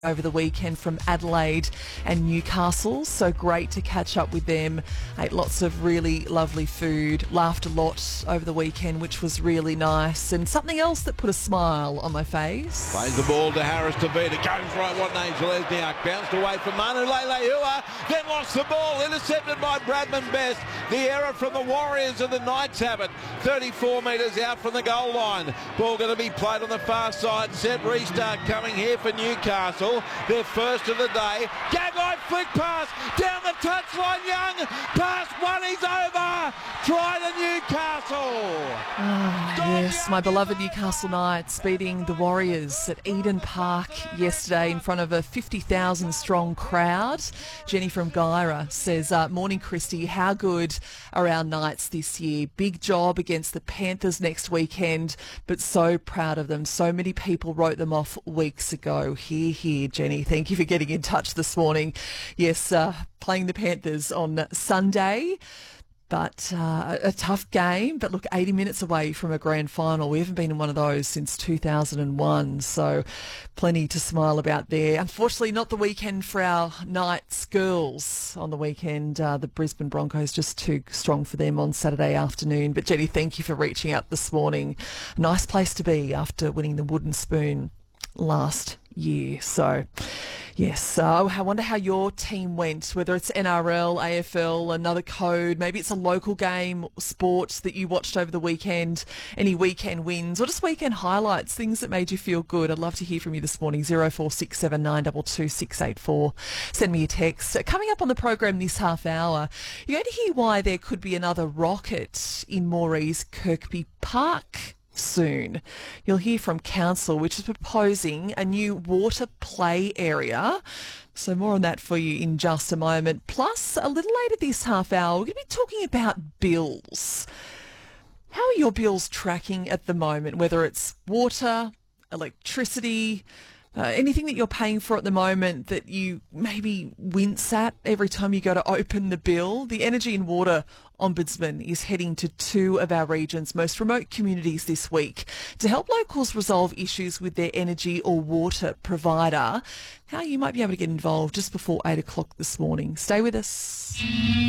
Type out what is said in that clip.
over the weekend from Adelaide and Newcastle, so great to catch up with them. Ate lots of really lovely food, laughed a lot over the weekend, which was really nice, and something else that put a smile on my face. Plays the ball to Harris Tavita, goes right, what an Angel Lesniak, bounced away from Manu Leilehua, then lost the ball, intercepted by Bradman Best. The error from the Warriors and the Knights have it, 34 metres out from the goal line. Ball going to be played on the far side, set restart coming here for Newcastle. Their first of the day. Gagai flick pass down the touchline. Young pass one. He's over. Try to Newcastle. Yes, my beloved Newcastle Knights beating the Warriors at Eden Park yesterday in front of a 50,000 strong crowd. Jenny from Guyra says, morning Christy, how good are our Knights this year? Big job against the Panthers next weekend, but so proud of them. So many people wrote them off weeks ago. Here, Jenny. Thank you for getting in touch this morning. Yes, playing the Panthers on Sunday. But a tough game. But look, 80 minutes away from a grand final. We haven't been in one of those since 2001. So plenty to smile about there. Unfortunately, not the weekend for our Knights girls on the weekend. The Brisbane Broncos just too strong for them on Saturday afternoon. But Jenny, thank you for reaching out this morning. Nice place to be after winning the Wooden Spoon last year. So yes, I wonder how your team went, whether it's NRL, AFL, another code, maybe it's a local game, sport that you watched over the weekend, any weekend wins or just weekend highlights, things that made you feel good. I'd love to hear from you this morning. 0467 922 684. Send me a text. Coming up on the program this half hour, you're going to hear why there could be another rocket in Morey's Kirkby Park soon. You'll hear from Council, which is proposing a new water play area. So more on that for you in just a moment. Plus, a little later this half hour, we're going to be talking about bills. How are your bills tracking at the moment, whether it's water, electricity, anything that you're paying for at the moment that you maybe wince at every time you go to open the bill? The Energy and Water Ombudsman is heading to two of our region's most remote communities this week to help locals resolve issues with their energy or water provider. How you might be able to get involved just before 8 o'clock this morning. Stay with us.